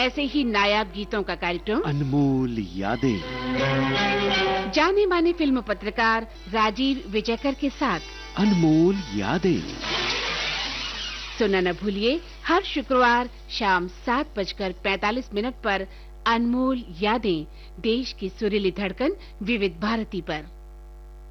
ऐसे ही नायाब गीतों का कार्यक्रम अनमोल यादें। जाने माने फिल्म पत्रकार राजीव विजयकर के साथ अनमोल यादें सुनना न भूलिए, हर शुक्रवार शाम 7:45 पर अनमोल यादें, देश की सुरीली धड़कन विविध भारती पर।